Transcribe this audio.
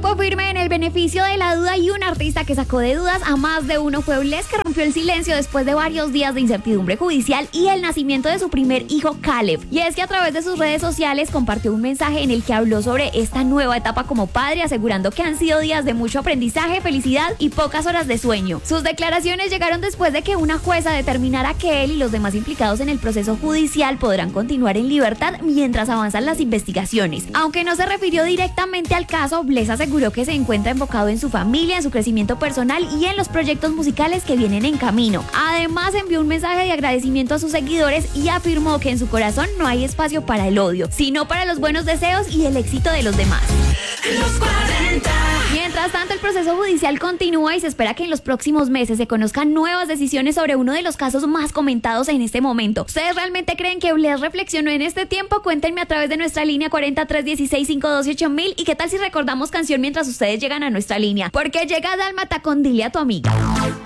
grupo firme en el beneficio de la duda y un artista que sacó de dudas a más de uno fue Bless, que rompió el silencio después de varios días de incertidumbre judicial y el nacimiento de su primer hijo, Caleb. Y es que a través de sus redes sociales compartió un mensaje en el que habló sobre esta nueva etapa como padre, asegurando que han sido días de mucho aprendizaje, felicidad y pocas horas de sueño. Sus declaraciones llegaron después de que una jueza determinara que él y los demás implicados en el proceso judicial podrán continuar en libertad mientras avanzan las investigaciones. Aunque no se refirió directamente al caso, Bless aseguró que se encuentra enfocado en su familia, en su crecimiento personal y en los proyectos musicales que vienen en camino. Además, envió un mensaje de agradecimiento a sus seguidores y afirmó que en su corazón no hay espacio para el odio, sino para los buenos deseos y el éxito de los demás. Los 40. Mientras tanto, el proceso judicial continúa y se espera que en los próximos meses se conozcan nuevas decisiones sobre uno de los casos más comentados en este momento. ¿Ustedes realmente creen que Bless reflexionó en este tiempo? Cuéntenme a través de nuestra línea 40-316-512-8000. ¿Y qué tal si recordamos canción mientras ustedes llegan a nuestra línea? Porque llega Dálmata con Dile a tu amiga.